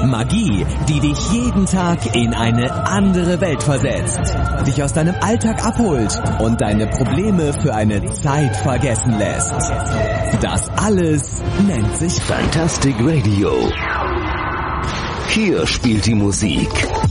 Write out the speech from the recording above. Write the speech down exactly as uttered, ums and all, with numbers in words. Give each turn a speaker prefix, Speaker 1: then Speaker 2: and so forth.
Speaker 1: Magie, die dich jeden Tag in eine andere Welt versetzt, dich aus deinem Alltag abholt und deine Probleme für eine Zeit vergessen lässt. Das alles nennt sich
Speaker 2: Fantastic Radio. Hier spielt die Musik